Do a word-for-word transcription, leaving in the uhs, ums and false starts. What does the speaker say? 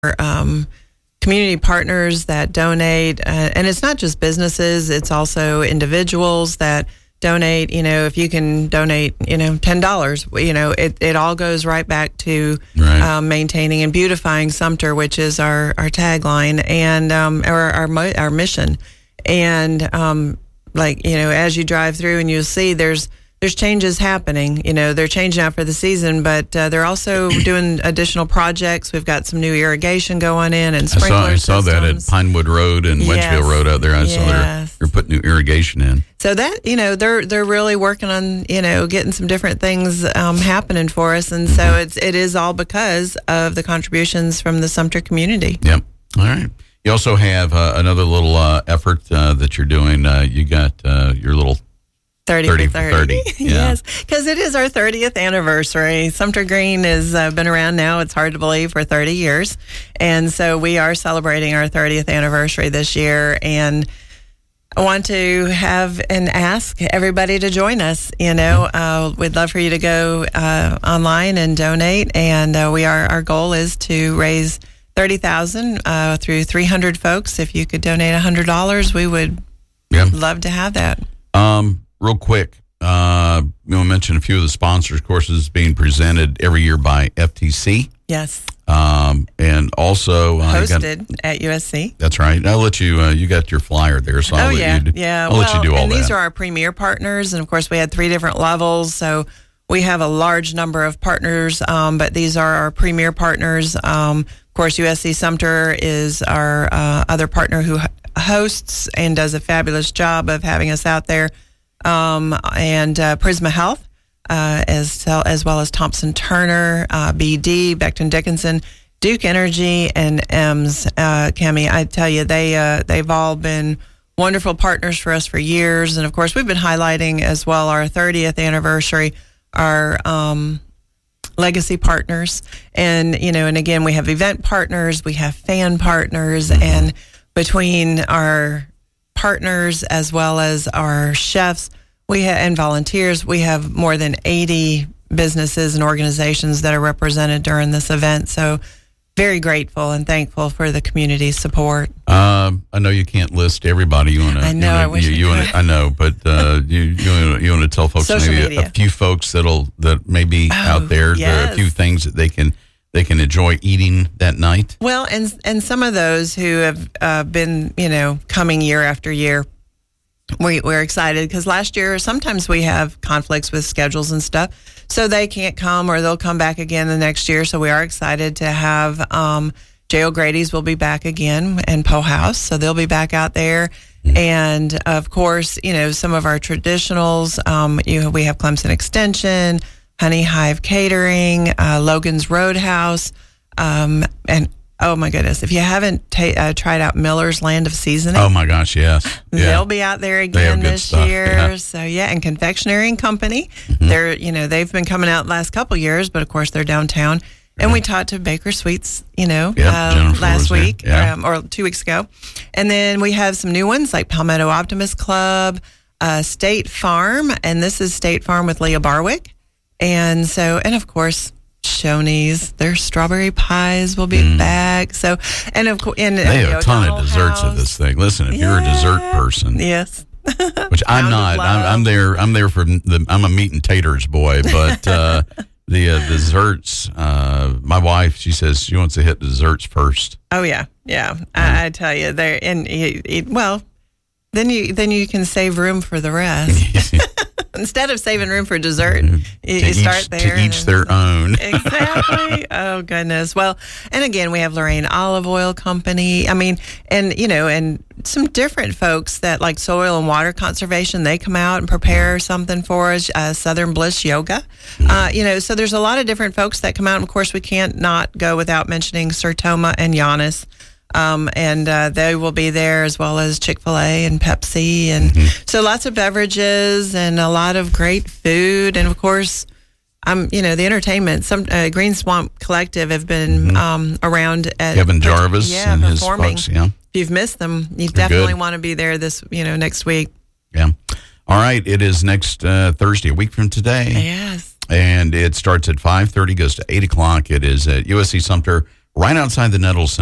um, community partners that donate, uh, and it's not just businesses, it's also individuals that donate. You know, if you can donate, you know, ten dollars, you know, it, it all goes right back to right. um, maintaining and beautifying Sumter, which is our, our tagline and um, our, our, our mission. And um, like, you know, as you drive through and you'll see there's There's changes happening. You know, they're changing out for the season, but uh, they're also doing additional projects. We've got some new irrigation going in and sprinkler I saw, I saw that at Pinewood Road and yes. Wedgeville Road out there. I yes. saw they're, they're putting new irrigation in. So that, you know, they're they're really working on, you know, getting some different things um, happening for us. And so it's it is all because of the contributions from the Sumter community. Yep. All right. You also have uh, another little uh, effort uh, that you're doing. Uh, you got uh, your little thirty, thirty for thirty. thirty. Yeah. Yes, because it is our thirtieth anniversary. Sumter Green has uh, been around now, it's hard to believe, for thirty years. And so we are celebrating our thirtieth anniversary this year. And I want to have and ask everybody to join us. You know, uh, we'd love for you to go uh, online and donate. And uh, we are our goal is to raise thirty thousand dollars uh, through three hundred folks. If you could donate one hundred dollars, we would yeah. love to have that. Um. Real quick, uh, you want to mention a few of the sponsors. Courses being presented every year by F T C. Yes. Um, and also uh, hosted got, at U S C. That's right. I'll let you. Uh, you got your flyer there, so I'll oh let yeah, you. Yeah. I'll well, let you do all and that. These are our premier partners, and of course, we had three different levels, so we have a large number of partners. Um, but these are our premier partners. Um, of course, U S C Sumter is our uh, other partner who hosts and does a fabulous job of having us out there. Um, and uh, Prisma Health, uh, as as well as Thompson Turner, uh, B D, Becton Dickinson, Duke Energy, and E M S. Uh, Cami, I tell you, they uh, they've all been wonderful partners for us for years, and of course, we've been highlighting as well our thirtieth anniversary, our um, legacy partners, and you know, and again, we have event partners, we have fan partners, mm-hmm. and between our partners as well as our chefs we ha- and volunteers, we have more than eighty businesses and organizations that are represented during this event. So very grateful and thankful for the community support. Um, I know you can't list everybody. You want to? I know. You wanna, I wish you, you you wanna, I know, but uh, you you want you to tell folks Social maybe media. a, a few folks that'll that may be oh, out there. Yes. There are a few things that they can. They can enjoy eating that night. Well, and and some of those who have uh, been, you know, coming year after year, we, we're excited because last year sometimes we have conflicts with schedules and stuff, so they can't come or they'll come back again the next year. So we are excited to have um, J. O'Grady's will be back again and Poe House, so they'll be back out there. Mm-hmm. And of course, you know, some of our traditionals. Um, you know, we have Clemson Extension, Honey Hive Catering, uh, Logan's Roadhouse, um, and oh my goodness, if you haven't ta- uh, tried out Miller's Land of Seasoning. Oh my gosh, yes. Yeah. They'll be out there again this stuff. year. Yeah. So yeah, and Confectionery and Company. Mm-hmm. They're, you know, they've been coming out the last couple years, but of course they're downtown. And yeah. we talked to Baker Sweets, you know, yep, uh, last week yeah. um, or two weeks ago. And then we have some new ones like Palmetto Optimist Club, uh, State Farm, and this is State Farm with Leah Barwick. And so, and of course, Shoney's, their strawberry pies will be mm. back. So, and of course, and they have you know, a ton Donald of desserts House. of this thing. Listen, if yeah. you're a dessert person, yes, which I'm not, I'm, I'm there. I'm there for the. I'm a meat and taters boy, but uh, the uh, desserts. Uh, my wife, she says she wants to hit desserts first. Oh yeah, yeah. Mm. I, I tell you, there and it, it, well, then you then you can save room for the rest. Instead of saving room for dessert, you, you start each, there. To each their own. Exactly. Oh, goodness. Well, and again, we have Lorraine Olive Oil Company. I mean, and, you know, and some different folks that like soil and water conservation, they come out and prepare something for us. Uh, Southern Bliss Yoga. Uh, you know, so there's a lot of different folks that come out. And of course, we can't not go without mentioning Sertoma and Giannis. Um, and uh, they will be there as well as Chick-fil-A and Pepsi. And mm-hmm. so lots of beverages and a lot of great food. And, of course, um, you know, the entertainment. Some uh, Green Swamp Collective have been mm-hmm. um, around at Kevin Jarvis yeah, and performing. his folks, yeah. If you've missed them, you They're definitely good. want to be there this, you know, next week. Yeah. All right. It is next uh, Thursday, a week from today. Yes. And it starts at five thirty, goes to eight o'clock. It is at U S C Sumter right outside the Nettles